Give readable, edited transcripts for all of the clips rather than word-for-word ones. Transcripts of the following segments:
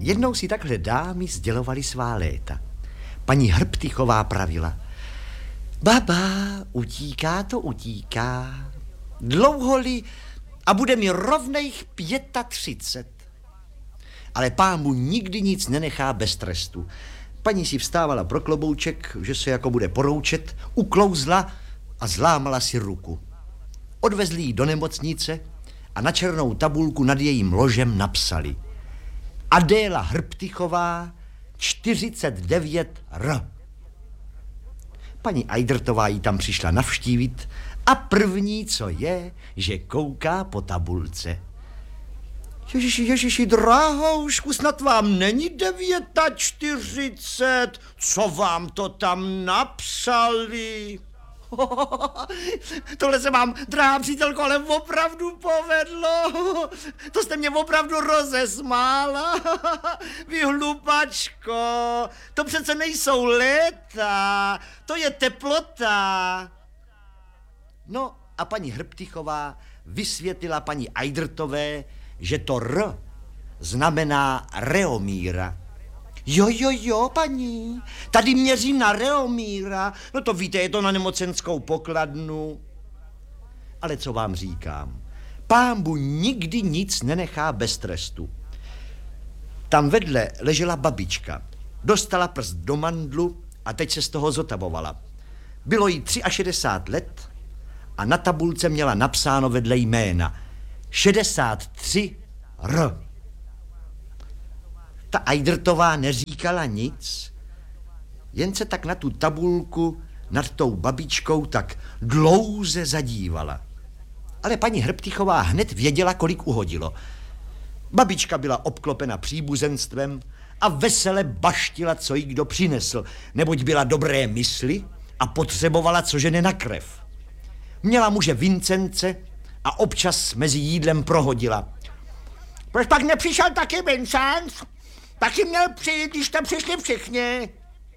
Jednou si takhle dámy sdělovali svá léta. Paní Hrbtychová pravila: baba, utíká to utíká. Dlouho-li a bude mi rovných 35. Ale pán mu nikdy nic nenechá bez trestu. Paní si vstávala pro klobouček, že se jako bude poroučet, uklouzla a zlámala si ruku. Odvezli ji do nemocnice a na černou tabulku nad jejím ložem napsali: Adéla Hrbtychová, 49R. Paní Eidrtová ji tam přišla navštívit a první, co je, že kouká po tabulce. Ježiši, drahoušku, snad vám není 49, co vám to tam napsali? Tohle se vám, drahá přítelko, ale opravdu povedlo. To jste mě opravdu rozesmála. Vy hlupačko, to přece nejsou léta, to je teplota. No a paní Hrbtychová vysvětlila paní Eidrtové, že to R znamená Reomíra. Jo, paní, tady měří na Reomíra. No to víte, je to na nemocenskou pokladnu. Ale co vám říkám, pánbu nikdy nic nenechá bez trestu. Tam vedle ležela babička. Dostala prst do mandlu a teď se z toho zotavovala. Bylo jí 63 let a na tabulce měla napsáno vedle jména 63R. Ta Eidrtová neříkala nic, jen se tak na tu tabulku nad tou babičkou tak dlouze zadívala. Ale paní Hrbtychová hned věděla, kolik uhodilo. Babička byla obklopena příbuzenstvem a vesele baštila, co jí kdo přinesl, neboť byla dobré mysli a potřebovala co žene na krev. Měla muže Vincence a občas mezi jídlem prohodila: proč pak nepřišel taky Vincent? Taky měl přijít, když tam přišli všichni.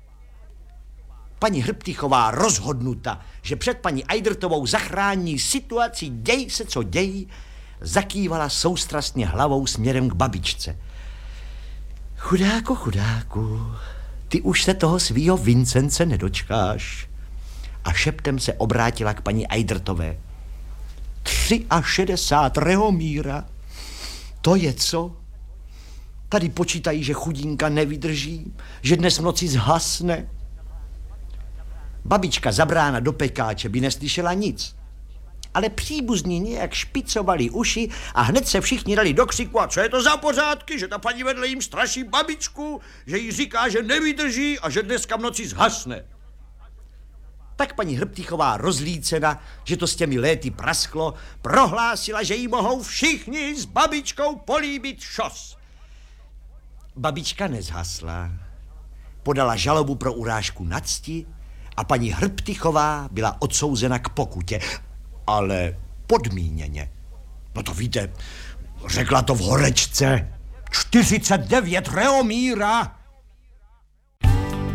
Paní Hrbtychová rozhodnuta, že před paní Eidrtovou zachrání situaci, děj se co děj, zakývala soustrastně hlavou směrem k babičce. Chudáku, ty už se toho svýho Vincence nedočkáš. A šeptem se obrátila k paní Eidrtové. 63 Reomíra, to je co? Tady počítají, že chudinka nevydrží, že dnes v noci zhasne. Babička zabrána do pekáče by neslyšela nic. Ale příbuzní nějak špicovali uši a hned se všichni dali do křiku: a co je to za pořádky, že ta paní vedle jim straší babičku, že jí říká, že nevydrží a že dneska v noci zhasne. Tak paní Hrbtychová, rozlícena, že to s těmi léty prasklo, prohlásila, že jí mohou všichni s babičkou políbit šos. Babička nezhasla, podala žalobu pro urážku na cti a paní Hrbtychová byla odsouzena k pokutě, ale podmíněně. No to víte, řekla to v horečce. 49 Reomíra.